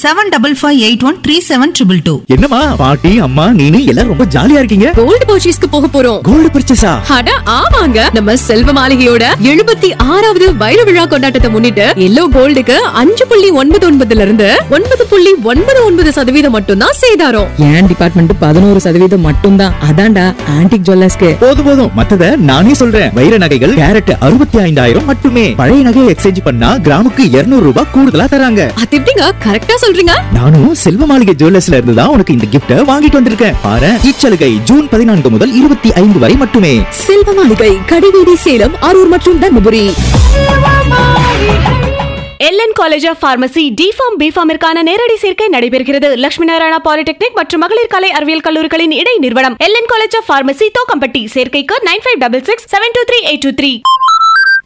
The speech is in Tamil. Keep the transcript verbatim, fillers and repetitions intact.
Seven double five eight one three seven triple two. என்னமா பாட்டி அம்மா நீனு எல்லாரும் ரொம்ப ஜாலியா இருக்கீங்க. கோல்டு பர்ச்சேஸ்க்கு போக போறோம். கோல்டு பர்ச்சேஸா? அட ஆமாங்க, நம்ம செல்வ மாளிகையோட எழுபத்தி ஆறாவது வைர விழா கொண்டாட்டத்தை முன்னிட்டு எல்லோ கோல்டுக்கு அஞ்சு புள்ளி ஒன்பது ஒன்பதுல இருந்து ஒன்பது புள்ளி ஒன்பது ஒன்பது சதவீதம் மட்டும் தான் சேதாரம். என் டிபார்ட்மெண்ட் பதினோரு சதவீதம் மட்டும் தான். அதான்டா ஆன்டிக் ஜுவல்லர்ஸ்க்கு. போதும் போதும், மத்தத நானே சொல்றேன். வைர நகைகள் கேரட் அறுபத்தி ஐந்தாயிரம் மட்டுமே. பழைய நகையை எக்ஸ்சேஞ்ச் பண்ணா கிராமுக்கு இருநூறு ரூபாய் கூடுதலா தராங்க. அது எப்படிங்க கரெக்டா சொல்றீங்க? நானும் செல்வ மாளிகை ஜுவல்லர்ஸ்ல இருந்து தான் உனக்கு இந்த கிஃப்ட வாங்கிட்டு வந்திருக்கேன். பாரு, இச்சலுகை ஜூன் பதினான்கு முதல் இருபத்தி ஐந்து வரை மட்டுமே. செல்வ மாளிகை, கடைவீதி, சேலம், அரூர் மற்றும் Dharmapuri. LN college of pharmacy deform பிஃபார்மிற்கான நேரடி சேர்க்கை நடைபெறுகிறது. லட்சுமி நாராயணா பாலிடெக்னிக் மற்றும் மகளிர் கலை அறிவியல் கல்லூரிகளின் இடை நிறுவனம் LN college of pharmacy Thokkampatti. சேர்க்கைக்கு nine five double six seven two three eight two three.